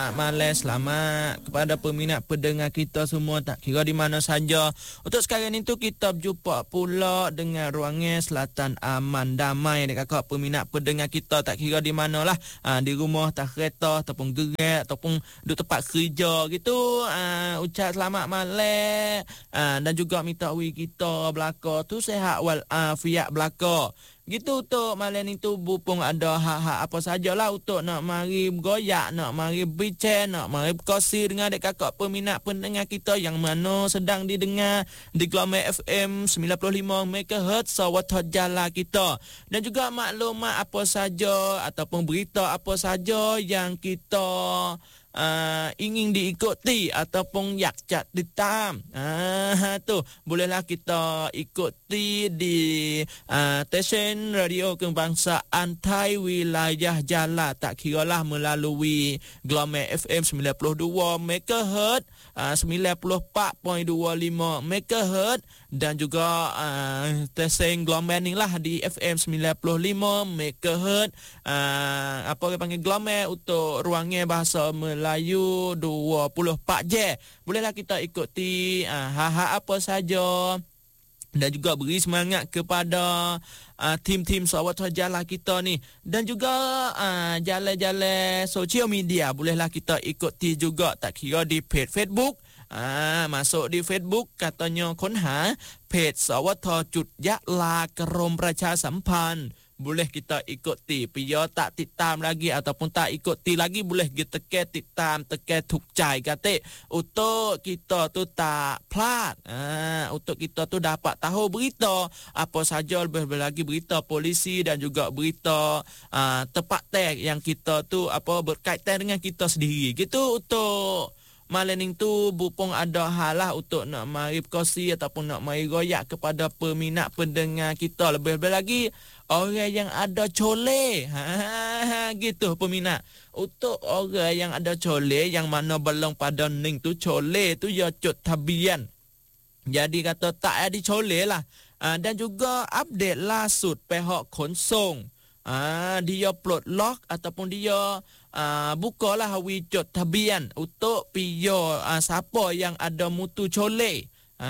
selamat malam, selamat kepada peminat pendengar kita semua, tak kira di mana saja. Untuk sekarang itu kita berjumpa pula dengan ruangan Selatan Aman Damai. Dek kakak peminat pendengar kita, tak kira di manalah, di rumah, tak kereta ataupun gerak ataupun duduk tempat kerja gitu, ucap selamat malam, dan juga minta kita belaka tu sehat wal afiat belaka. Gitu untuk malam itu Bupung ada hak-hak apa sajalah untuk nak mari bergoyak, nak mari bincang, nak mari berkongsi dengan adik kakak peminat pendengar kita yang mana sedang didengar di gelombang FM 95 MHz Sawat Jala kita. Dan juga maklumat apa saja ataupun berita apa saja yang kita ingin diikuti ataupun yak cat ditam, tu bolehlah kita ikuti di stesen radio kebangsaan Thai wilayah Jala, tak kiralah melalui gelombang FM 92 MHz, 94.25 MHz, dan juga stesen gelombang ni lah di FM 95 MHz, apa orang panggil gelombang untuk ruangan bahasa Melayu 24J. Bolehlah kita ikuti hak-hak apa saja, dan juga beri semangat kepada tim-tim Sawat Jala kita ni. Dan juga jalan-jalan sosial media bolehlah kita ikuti juga, tak kira di page Facebook. Masuk di Facebook katanya konha page Sawat Jala Kerom Pracha Sampan. Boleh kita ikuti. Pia tak titam lagi ataupun tak ikuti lagi, boleh kita tekan titam, tekan thukใจ kata untuk kita tu tak plat. Untuk kita tu dapat tahu berita apa saja, lebih lagi berita polisi dan juga berita tepat tag yang kita tu apa berkaitan dengan kita sendiri. Gitu untuk malam itu Bupong ada halah untuk nak mari berkongsi ataupun nak mari goyak kepada peminat pendengar kita, lebih-lebih lagi orang yang ada coleh. Gitu peminat. Untuk orang yang ada coleh, yang mana belum pada ning tu coleh tu ya cut tabian. Jadi kata tak ada coleh lah. Dan juga update lasut pihak konsong. Dia plot lock ataupun dia bukalah wujud tabian untuk pio siapa yang ada mutu coleh.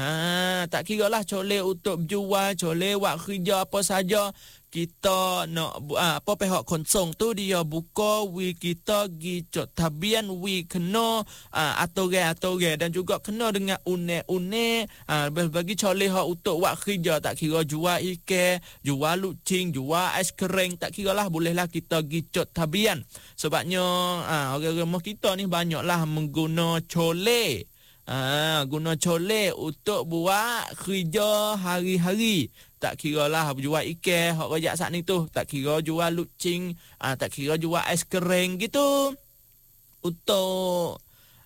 Tak kira lah coleh untuk jual, coleh buat kerja apa saja, kita nak apa pihak konsong tu dia buka wi kita gi jot tabian wi kena aturan dan juga kena dengan une bagi coleh hak untuk buat kerja, tak kira jual ikan, jual lucing, jual ais kering, tak kira lah, bolehlah kita gi jot tabian. Sebabnya orang rumah kita ni banyaklah mengguna coleh. Guna coleh untuk buat kerja hari-hari. Tak kira lah jual ikan, hak rajak saat ni tu, tak kira jual lucing, tak kira jual ais kering gitu. Untuk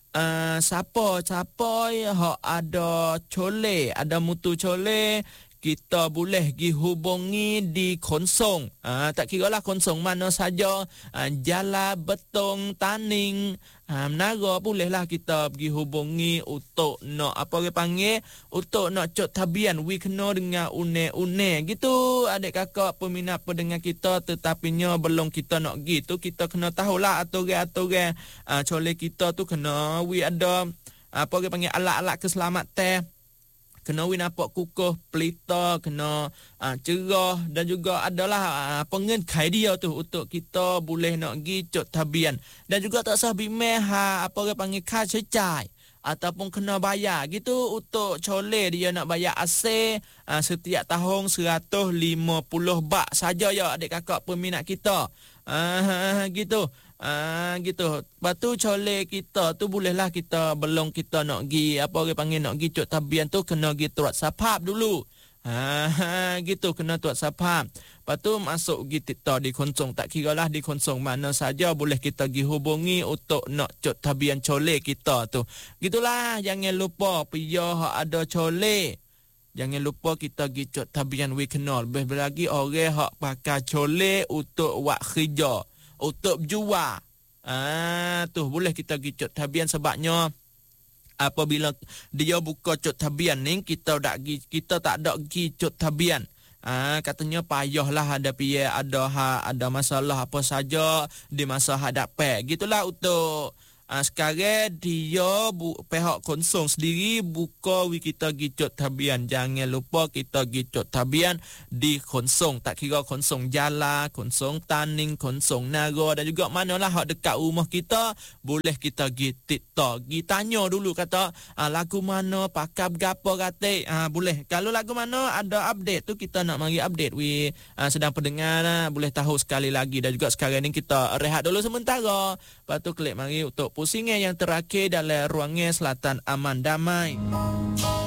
siapa hak ada coleh, ada mutu coleh, kita boleh pergi hubungi di konsong. Tak kira lah konsong mana saja, Jala, Betong, Taning, Menara, bolehlah kita pergi hubungi untuk nak apa dia panggil, untuk nak cot tabian wi kena dengan une gitu adik kakak peminat pendengar kita. Tetapinya belum kita nak gitu, kita kena tahulah aturan-aturan coleh kita tu kena wi ada apa dia panggil alat-alat keselamatan. Kena win nampak kukuh, pelita, kena cerah, dan juga adalah pengenkai dia tu untuk kita boleh nak pergi cot tabian. Dan juga tak sah bimeh apa orang panggil kad secai ataupun kena bayar gitu untuk coleh dia nak bayar AC setiap tahun 150 baht saja ya adik kakak peminat kita. Gitu. Gitu. Lepas tu coleh kita tu bolehlah kita belum kita nak pergi apa orang panggil nak pergi cot tabian tu kena pergi tuat sapap dulu. Gitu kena tuat sapap. Lepas tu masuk pergi TikTok di konsong, tak kira lah di konsong mana saja boleh kita pergi hubungi untuk nak cot tabian coleh kita tu. Gitulah, jangan lupa pia ada coleh. Jangan lupa kita pergi cot tabian we kenal. Lebih lagi orang hak pakai coleh untuk buat kerja, untuk jual. Tu boleh kita pergi cot tabian. Sebabnya apabila dia buka cot tabian ni, kita tak ada pergi cot tabian. Katanya payahlah ada ada masalah apa saja di masa hadapan. Gitulah untuk sekarang dia pihak konsong sendiri buka kita gicot tabian. Jangan lupa kita gicot tabian di konsong. Tak kira konsong jalan, konsong taning, konsong naga dan juga manalah hak dekat rumah kita, boleh kita gi TikTok. Gi tanya dulu kata lagu mana, pakai gapo kata. Boleh. Kalau lagu mana ada update tu kita nak mari update sedang pendengar boleh tahu sekali lagi. Dan juga sekarang ni kita rehat dulu sementara. Lepas tu klik mari untuk pusingnya yang terakhir dalam ruangnya Selatan Aman Damai.